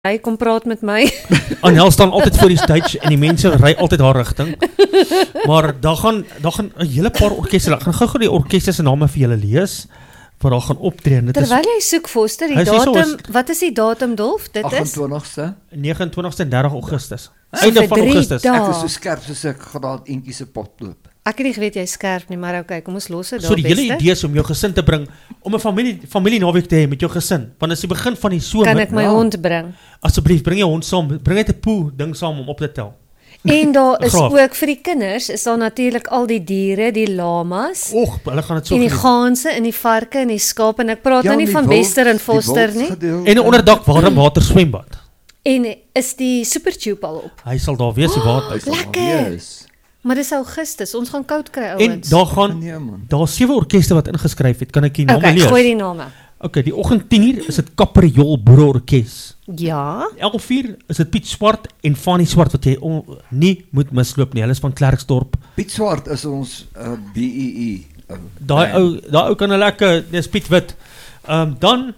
Hy kom praat met my. Anel staan altyd voor die stage en die mense ry altyd haar rigting. Maar daar gaan 'n hele paar orkeste, ek gaan gou die orkeste se name vir julle lees, wat daar gaan optree. Terwyl jy soek, Foster, die datum, wat is die datum, Dolf? Dit 28ste? 29ste en 30 Augustus. Einde van Augustus. Ek is so skerp soos ek graad eentjie se pot loop. Ek het nie geweet jy skerp nie, maar okay, kom ons los dit daar. So die hele idee is om jou gesin te bring, om 'n familie naweek te hê met jou gesin, want as die begin van die somer. Kan ek my hond bring? Asseblief, bring jou hond saam, bring net 'n poe ding saam om op te tel. En daar is ook vir die kinders, is daar natuurlik al die diere, die lamas. Och, hulle gaan dit so en die ganse en die varke en die skaap en ek praat nou nie van Wester en Foster nie. En 'n onderdak warm water swembad. En is die Supertube al op? Hy sal daar wees, die water. Lekker. Maar dis Augustus, ons gaan koud kry En ouens. daar 7 orkeste wat ingeskryf het, kan ek die name lees? Okay, gooi die name. Okay, die oggend 10:00 is dit Kapriol Boere Orkees. Ja. 11:00 is dit Piet Swart en Fanny Swart wat jy nie moet misloop nie. Hulle is van Klerksdorp. Piet Swart is ons BEE. Daai ou kan 'n lekker, dis Piet Wit. Dan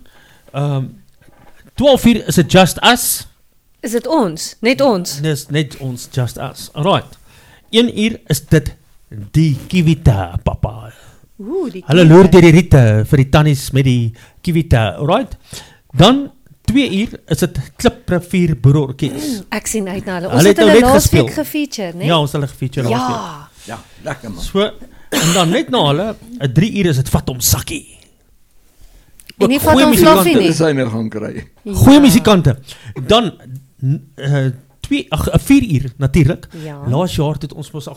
12:00 is dit Just Us. Is dit ons? Net ons? Dis net ons, Just Us. Alright. 1:00 is dit die Kivita, papa. Hulle loer deur die riete vir die tannies met die Kivita, alright? Dan 2:00 is dit Kliprivier Boere Orkees. Ek sien uit na hulle. Ons het hulle laasweek gefeature, né? Ja, ons het hulle gefeature laasweek. Ja, lekker man. So, en dan net na hulle, 3:00 is dit Vat Hom Sakkie. En nie Vat Hom Fluffy nie. Dis hy nou gaan kry. Goeie musikante. Dan 4:00 natuurlik. Ja. Laas jaar het ons mos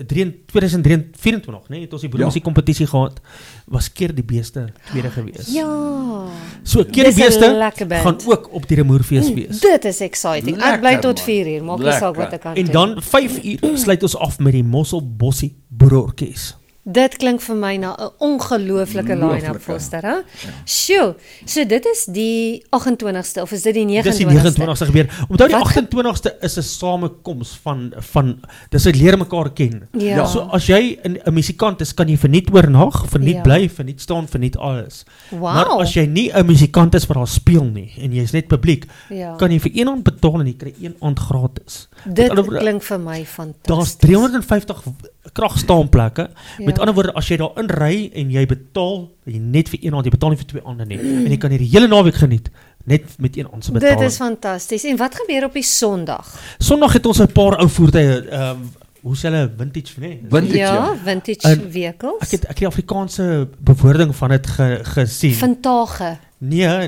2024, nee, het ons die boeremusiek kompetisie gehad. Was Keer die Beeste tweede gewees. Ja. So Keer die Beeste gaan ook op die Remoerfees wees. Dit is exciting. Ek bly tot 4:00, maak nie saak wat ek kan doen. En dan 5:00 sluit ons af met die Mosselbossie Boere Orkees. Dit klink vir my na 'n ongelooflike line-up, Foster, hè? Sjoe. So dit is die 28ste of is dit die 29ste? Dis die 29ste gebeur. Onthou die 28ste is 'n samekoms van dis 'n leer mekaar ken. Ja. So as jy 'n musikant is, kan jy verniet oornag, verniet bly, verniet staan, verniet alles. Wow. Maar as jy nie 'n musikant is wat daar speel nie en jy is net publiek, kan jy vir een aand betaal en jy kry een aand gratis. Dit klink vir my fantasties. Daar's 350 kragstaanplekke. Met ander woorde, as jy daar inry en jy betaal net vir een aand, jy betaal nie vir 2 aande nie. En jy kan hier die hele naweek geniet net met een aand se betaling. Dit is fantasties. En wat gebeur op die Sondag? Sondag het ons 'n paar ou voertuie, hoe sê hulle, vintage, nee? Vintage vehicles. Ek het die Afrikaanse bewoording van dit gesien. Vintage. Nee.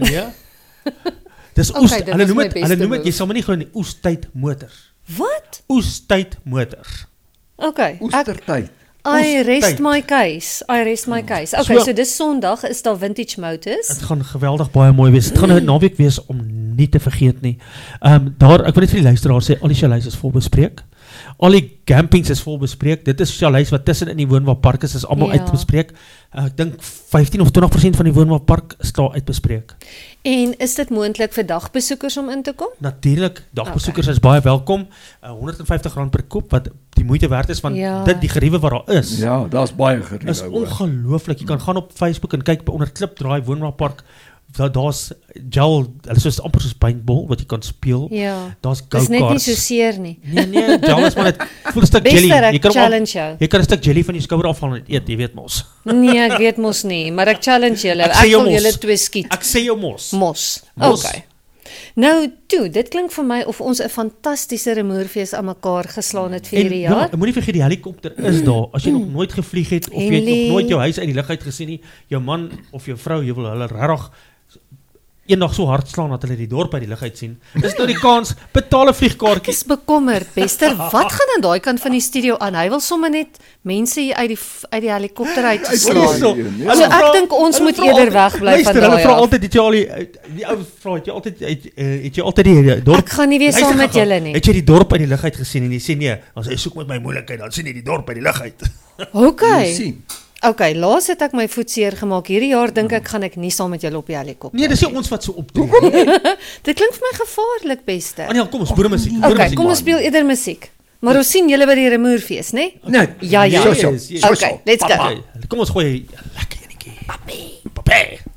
Dis hulle noem dit, jy sal maar nie glo nie, oestyd motors. Wat? Oestyd motors. Okay. Oestertyd. I rest my case. Okay, so dis Sondag is daar vintage motors. Dit gaan geweldig baie mooi wees. Dit gaan 'n naweek wees om nie te vergeet nie. Daar, ek wil net vir die luisteraars sê, al die chalets is vol bespreek. Al die campings is vol bespreek. Dit is chalets wat tussen in die woonwaarpark is almal uitbespreek. Ek dink 15 of 20% van die woonwaarpark is klaar uitbespreek. En is dit moontlik vir dagbesoekers om in te kom? Natuurlik, dagbesoekers is baie welkom. R150 per koop wat die moeite werd is van dit die geriewe wat daar is. Ja, daar's baie geriewe. Is ongelooflik. Jy kan gaan op Facebook en kyk onder Klipdraai woonwaarpark. Daar's gel, hulle is amper soos paintball wat jy kan speel. Ja. Daar's go-karts. Dis net nie so seer nie. Nee, gel is maar net voel 'n stuk jelly. Jy kan 'n stuk jelly van jou skouer afhaal en eet, jy weet mos. Nee, ek weet mos nie, maar ek challenge julle. Ek wil julle 2 skiet. Ek sê jou mos. Okay. Nou toe, dit klink vir my of ons 'n fantastiese Remoerfees aan mekaar geslaan het vir hierdie jaar. Ja, moenie vergeet die helikopter is daar. As jy nog nooit gevlieg het of jy het nog nooit jou huis uit die lug uit gesien nie, jou man of jou vrou, jy wil hulle regtig eendag so hard slaan dat hulle die dorp uit die lug uit sien. Dis nou die kans, betaal 'n vliegkaartjie. Ek is bekommerd, Bester. Wat gaan aan daai kant van die studio aan? Hy wil sommer net mense hier uit die helikopter uit slaan. So ek dink ons moet eerder wegbly van daai. Hulle vra altyd die ou vra het jy altyd die dorp. Ek gaan nie weer saam met julle nie. Het jy die dorp uit die lug uit gesien en jy sê nee, as hy soek met my moeilikheid, dan sien jy die dorp uit die lug uit. Okay, laas het ek my voet seer gemaak. Hierdie jaar dink ek gaan ek nie saam met julle op die helikopter. Nee, dis nie ons wat so optree. Dit klink vir my gevaarlik, Bester. Anel, kom ons boer musiek. Okay, kom ons speel eerder musiek. Maar ons sien julle by die Remoerfees, né? Nee. Ja. Okay, let's go. Kom ons gooi lekker enetjie. Papi.